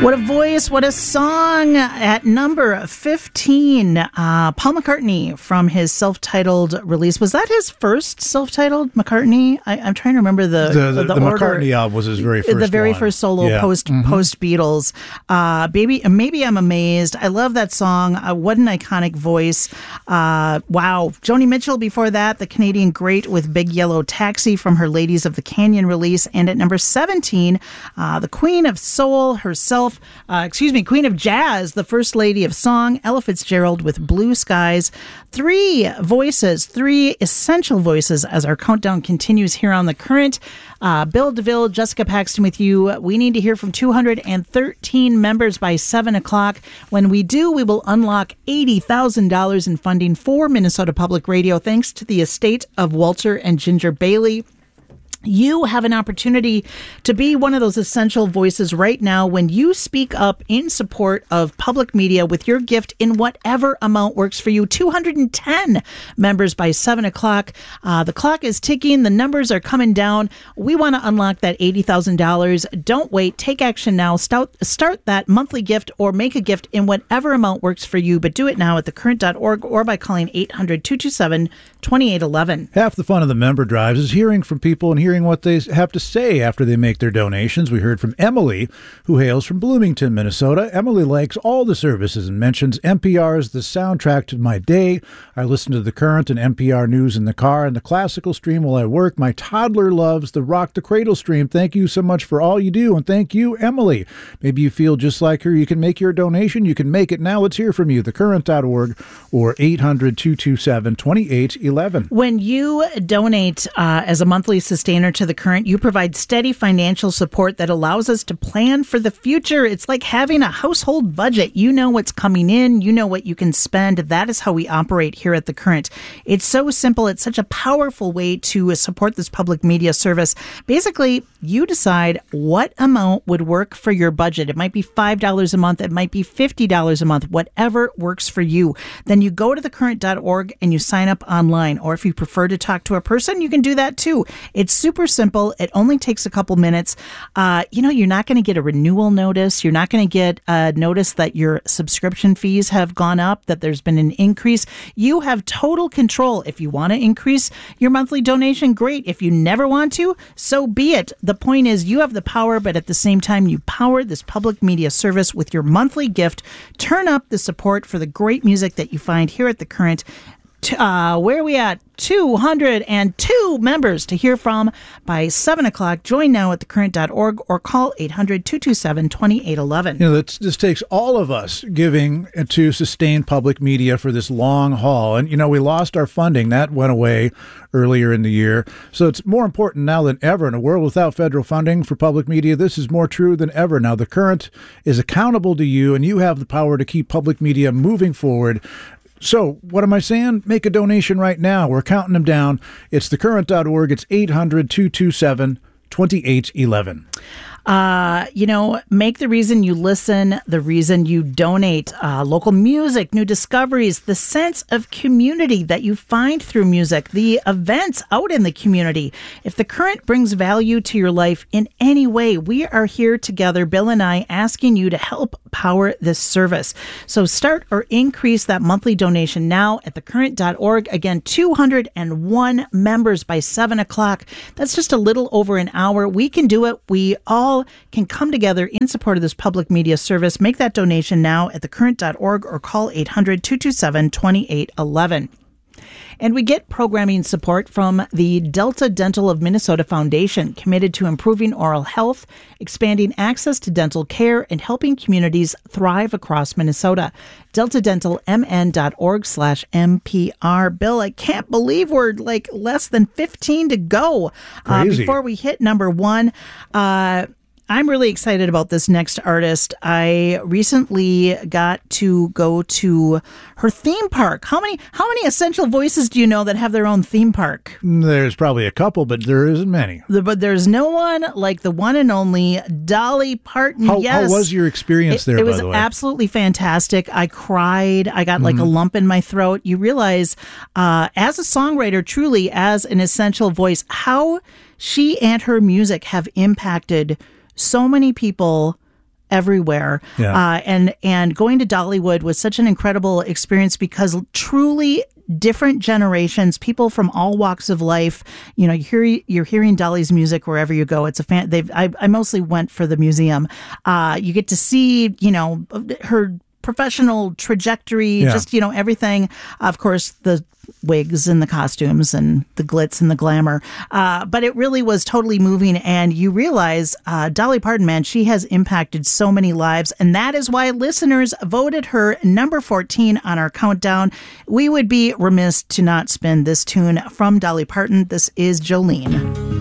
What a voice, what a song. At number 15, Paul McCartney from his self-titled release. Was that his first self-titled McCartney? I'm trying to remember the order. McCartney album was his very first The very first solo post Beatles. Maybe I'm Amazed. I love that song. What an iconic voice. Wow. Joni Mitchell before that, the Canadian great with Big Yellow Taxi from her Ladies of the Canyon release. And at number 17, the Queen of Soul herself, Queen of Jazz, the First Lady of Song, Ella Fitzgerald with Blue Skies. Three essential voices as our countdown continues here on The Current. Bill DeVille, Jessica Paxton with you. We need to hear from 213 members by 7 o'clock. When we do, we will unlock $80,000 in funding for Minnesota Public Radio, thanks to the estate of Walter and Ginger Bailey. You have an opportunity to be one of those essential voices right now when you speak up in support of public media with your gift in whatever amount works for you. 210 members by 7 o'clock. The clock is ticking. The numbers are coming down. We want to unlock that $80,000. Don't wait. Take action now. Start that monthly gift or make a gift in whatever amount works for you, but do it now at thecurrent.org or by calling 800-227-2811. Half the fun of the member drives is hearing from people and hearing what they have to say after they make their donations. We heard from Emily, who hails from Bloomington, Minnesota. Emily likes all the services and mentions NPR is the soundtrack to my day. I listen to The Current and NPR News in the car and the classical stream while I work. My toddler loves the Rock the Cradle stream. Thank you so much for all you do, and thank you, Emily. Maybe you feel just like her. You can make your donation. You can make it now. Let's hear from you. Thecurrent.org or 800-227-2811. When you donate as a monthly sustainer to The Current, you provide steady financial support that allows us to plan for the future. It's like having a household budget. You know what's coming in. You know what you can spend. That is how we operate here at The Current. It's so simple. It's such a powerful way to support this public media service. Basically, you decide what amount would work for your budget. It might be $5 a month. It might be $50 a month, whatever works for you. Then you go to thecurrent.org and you sign up online. Or if you prefer to talk to a person, you can do that too. It's super simple. It only takes a couple minutes. You're not going to get a renewal notice. You're not going to get a notice that your subscription fees have gone up, that there's been an increase. You have total control. If you want to increase your monthly donation, great. If you never want to, so be it. The point is you have the power, but at the same time, you power this public media service with your monthly gift. Turn up the support for the great music that you find here at The Current. Where are we at? 202 members to hear from by 7 o'clock. Join now at thecurrent.org or call 800-227-2811. This takes all of us giving to sustain public media for this long haul. And, we lost our funding. That went away earlier in the year. So it's more important now than ever. In a world without federal funding for public media, this is more true than ever. Now, The Current is accountable to you, and you have the power to keep public media moving forward. So, what am I saying? Make a donation right now. We're counting them down. It's thecurrent.org. It's 800-227-2811. Make the reason you listen the reason you donate. Local music, new discoveries, the sense of community that you find through music, the events out in the community. If The Current brings value to your life in any way, we are here together, Bill and I, asking you to help power this service. So start or increase that monthly donation now at thecurrent.org. Again, 201 members by 7 o'clock. That's just a little over an hour. We can do it. We all can come together in support of this public media service. Make that donation now at thecurrent.org or call 800-227-2811. And we get programming support from the Delta Dental of Minnesota Foundation, committed to improving oral health, expanding access to dental care, and helping communities thrive across Minnesota. DeltaDentalMN.org/MPR. Bill, I can't believe we're like less than 15 to go before we hit number one. I'm really excited about this next artist. I recently got to go to her theme park. How many essential voices do you know that have their own theme park? There's probably a couple, but there isn't many. But there's no one like the one and only Dolly Parton. How was your experience there, by the way? It was absolutely fantastic. I cried. I got like a lump in my throat. You realize, as a songwriter, truly as an essential voice, how she and her music have impacted so many people everywhere. Yeah. And going to Dollywood was such an incredible experience because truly different generations, people from all walks of life. You know, you're hearing Dolly's music wherever you go. It's a fan. I mostly went for the museum. You get to see, you know, her professional trajectory, just, you know, everything. Of course, the wigs and the costumes and the glitz and the glamour. But it really was totally moving. And you realize Dolly Parton, man, she has impacted so many lives. And that is why listeners voted her number 14 on our countdown. We would be remiss to not spin this tune from Dolly Parton. This is Jolene.